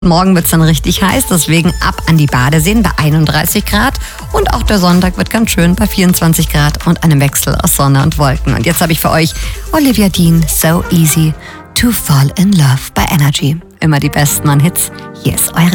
Morgen wird es dann richtig heiß, deswegen ab an die Badeseen bei 31 Grad. Und auch der Sonntag wird ganz schön bei 24 Grad und einem Wechsel aus Sonne und Wolken. Und jetzt habe ich für euch Olivia Dean, So Easy to Fall in Love bei Energy. Immer die besten an Hits. Hier ist eure